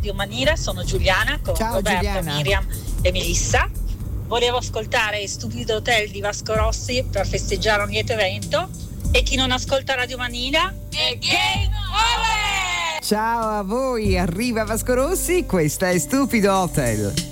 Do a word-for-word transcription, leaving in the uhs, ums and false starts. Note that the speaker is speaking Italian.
Radio Manira, sono Giuliana con Ciao, Roberto, Giuliana. Miriam e Melissa. Volevo ascoltare Stupido Hotel di Vasco Rossi per festeggiare un lieto evento. E chi non ascolta Radio Manira è game over! Ciao a voi, arriva Vasco Rossi, questa è Stupido Hotel.